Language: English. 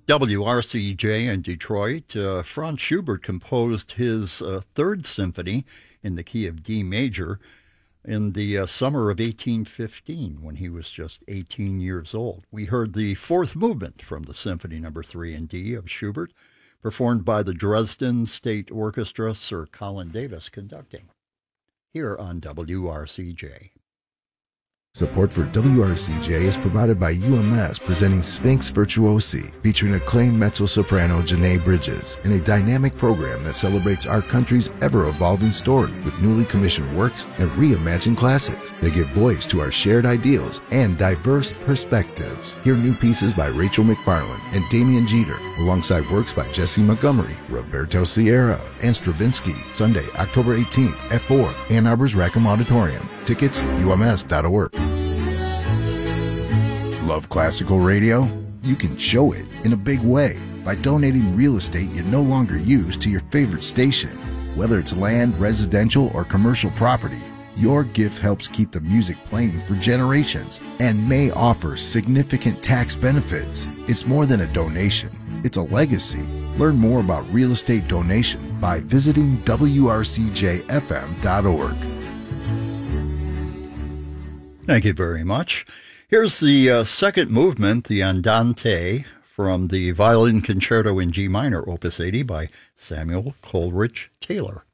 WRCJ in Detroit, Franz Schubert composed his third symphony in the key of D major in the summer of 1815 when he was just 18 years old. We heard the fourth movement from the Symphony No. 3 in D of Schubert, performed by the Dresden State Orchestra, Sir Colin Davis conducting, here on WRCJ. Support for WRCJ is provided by UMS, presenting Sphinx Virtuosi, featuring acclaimed mezzo-soprano Janae Bridges, in a dynamic program that celebrates our country's ever-evolving story with newly commissioned works and reimagined classics. They give voice to our shared ideals and diverse perspectives. Hear new pieces by Rachel McFarland and Damian Jeter, alongside works by Jesse Montgomery, Roberto Sierra, and Stravinsky, Sunday, October 18th at 4, Ann Arbor's Rackham Auditorium. Tickets, ums.org. Love classical radio? You can show it in a big way by donating real estate you no longer use to your favorite station. Whether it's land, residential, or commercial property, your gift helps keep the music playing for generations and may offer significant tax benefits. It's more than a donation. It's a legacy. Learn more about real estate donation by visiting wrcjfm.org. Thank you very much. Here's the second movement, the Andante, from the Violin Concerto in G minor, Opus 80 by Samuel Coleridge Taylor.